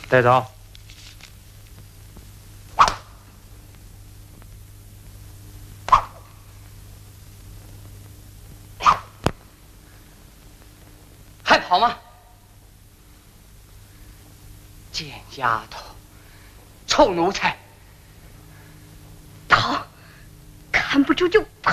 带走。 还跑吗？贱丫头，臭奴才！ 跑，看不住就跑。